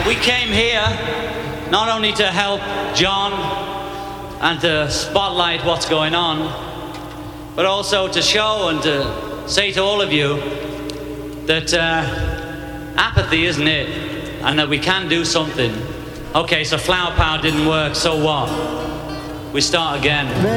we came here not only to help John and to spotlight what's going on, but also to show and to say to all of you that apathy isn't it, and that we can do something. Okay, so flower power didn't work, so what? We start again.